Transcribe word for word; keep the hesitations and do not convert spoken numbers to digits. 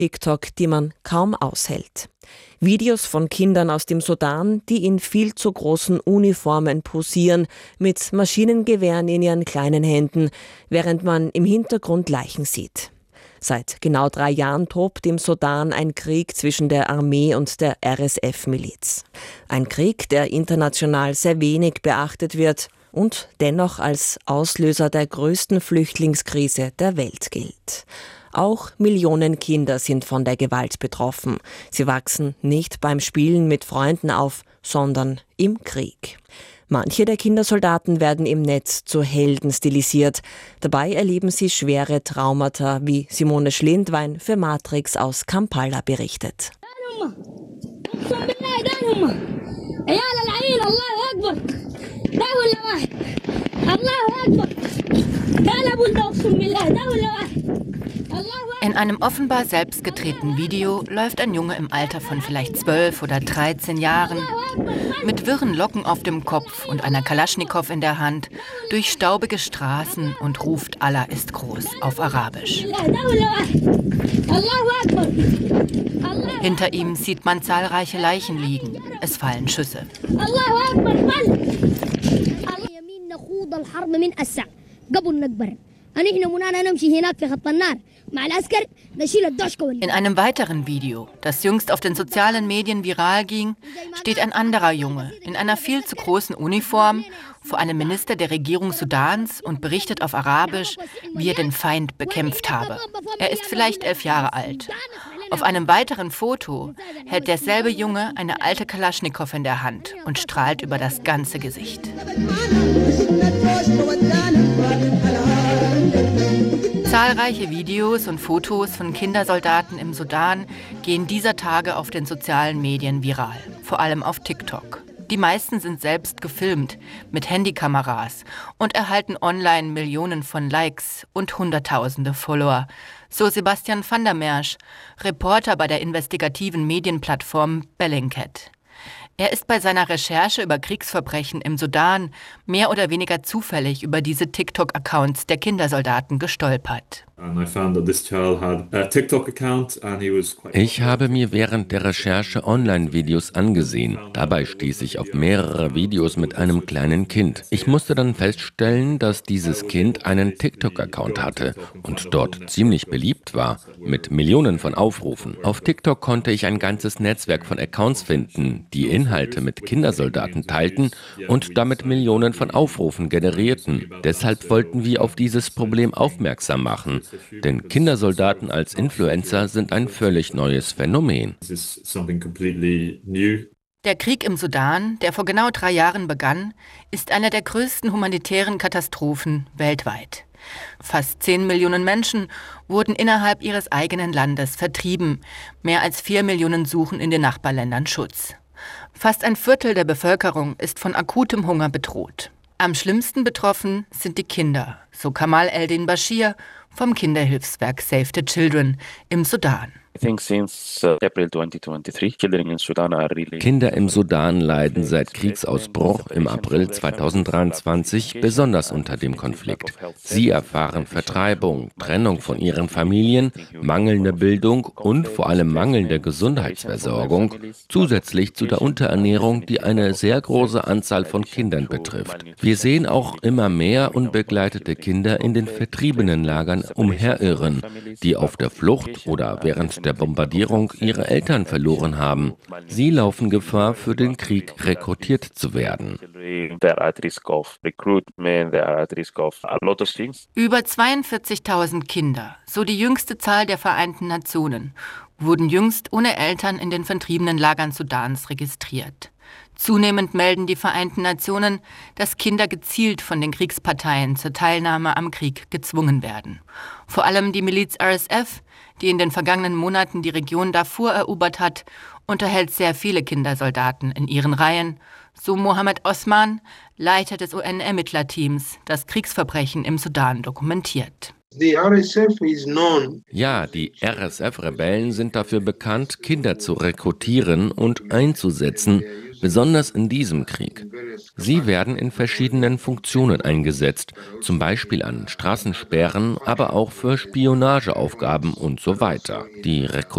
TikTok, die man kaum aushält. Videos von Kindern aus dem Sudan, die in viel zu großen Uniformen posieren, mit Maschinengewehren in ihren kleinen Händen, während man im Hintergrund Leichen sieht. Seit genau drei Jahren tobt im Sudan ein Krieg zwischen der Armee und der R S F-Miliz. Ein Krieg, der international sehr wenig beachtet wird und dennoch als Auslöser der größten Flüchtlingskrise der Welt gilt. Auch Millionen Kinder sind von der Gewalt betroffen. Sie wachsen nicht beim Spielen mit Freunden auf, sondern im Krieg. Manche der Kindersoldaten werden im Netz zu Helden stilisiert. Dabei erleben sie schwere Traumata, wie Simone Schlindwein für Matrix aus Kampala berichtet. In einem offenbar selbstgedrehten Video läuft ein Junge im Alter von vielleicht zwölf oder dreizehn Jahren mit wirren Locken auf dem Kopf und einer Kalaschnikow in der Hand durch staubige Straßen und ruft Allah ist groß auf Arabisch. Hinter ihm sieht man zahlreiche Leichen liegen. Es fallen Schüsse. In einem weiteren Video, das jüngst auf den sozialen Medien viral ging, steht ein anderer Junge in einer viel zu großen Uniform vor einem Minister der Regierung Sudans und berichtet auf Arabisch, wie er den Feind bekämpft habe. Er ist vielleicht elf Jahre alt. Auf einem weiteren Foto hält derselbe Junge eine alte Kalaschnikow in der Hand und strahlt über das ganze Gesicht. Zahlreiche Videos und Fotos von Kindersoldaten im Sudan gehen dieser Tage auf den sozialen Medien viral, vor allem auf TikTok. Die meisten sind selbst gefilmt mit Handykameras und erhalten online Millionen von Likes und Hunderttausende Follower. So Sebastian van der Mersch, Reporter bei der investigativen Medienplattform Bellingcat. Er ist bei seiner Recherche über Kriegsverbrechen im Sudan mehr oder weniger zufällig über diese TikTok-Accounts der Kindersoldaten gestolpert. Ich habe mir während der Recherche Online-Videos angesehen. Dabei stieß ich auf mehrere Videos mit einem kleinen Kind. Ich musste dann feststellen, dass dieses Kind einen TikTok-Account hatte und dort ziemlich beliebt war, mit Millionen von Aufrufen. Auf TikTok konnte ich ein ganzes Netzwerk von Accounts finden, die Inhalte mit Kindersoldaten teilten und damit Millionen von Aufrufen generierten. Deshalb wollten wir auf dieses Problem aufmerksam machen. Denn Kindersoldaten als Influencer sind ein völlig neues Phänomen. Der Krieg im Sudan, der vor genau drei Jahren begann, ist eine der größten humanitären Katastrophen weltweit. Fast zehn Millionen Menschen wurden innerhalb ihres eigenen Landes vertrieben. Mehr als vier Millionen suchen in den Nachbarländern Schutz. Fast ein Viertel der Bevölkerung ist von akutem Hunger bedroht. Am schlimmsten betroffen sind die Kinder, so Kamal Eldin Bashir vom Kinderhilfswerk Save the Children im Sudan. Kinder im Sudan leiden seit Kriegsausbruch im April zweitausenddreiundzwanzig besonders unter dem Konflikt. Sie erfahren Vertreibung, Trennung von ihren Familien, mangelnde Bildung und vor allem mangelnde Gesundheitsversorgung, zusätzlich zu der Unterernährung, die eine sehr große Anzahl von Kindern betrifft. Wir sehen auch immer mehr unbegleitete Kinder in den vertriebenen Lagern umherirren, die auf der Flucht oder während der Bombardierung ihre Eltern verloren haben. Sie laufen Gefahr, für den Krieg rekrutiert zu werden. Über zweiundvierzigtausend Kinder, so die jüngste Zahl der Vereinten Nationen, wurden jüngst ohne Eltern in den vertriebenen Lagern Sudans registriert. Zunehmend melden die Vereinten Nationen, dass Kinder gezielt von den Kriegsparteien zur Teilnahme am Krieg gezwungen werden. Vor allem die Miliz R S F, die in den vergangenen Monaten die Region Darfur erobert hat, unterhält sehr viele Kindersoldaten in ihren Reihen, so Mohammed Osman, Leiter des U N-Ermittlerteams, das Kriegsverbrechen im Sudan dokumentiert. Ja, die R S F-Rebellen sind dafür bekannt, Kinder zu rekrutieren und einzusetzen, besonders in diesem Krieg. Sie werden in verschiedenen Funktionen eingesetzt, zum Beispiel an Straßensperren, aber auch für Spionageaufgaben und so weiter. Die